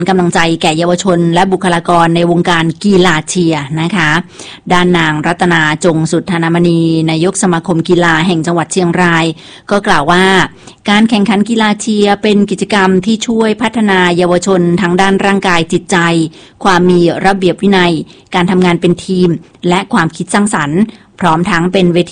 กำลังใจแก่เยาวชนและบุคลากรในวงการกีฬาเชียร์นะคะด้านนางรัตนาจงสุทธานามณีนายกสมาคมกีฬาแห่งจังหวัดเชียงรายก็กล่าวว่าการแข่งขันกีฬาเชียร์เป็นกิจกรรมที่ช่วยพัฒนาเยาวชนทั้งด้านร่างกายจิตใจความมีระเบียบวินัยการทำงานเป็นทีมและความคิดสร้างสรรค์พร้อมทั้งเป็นเวที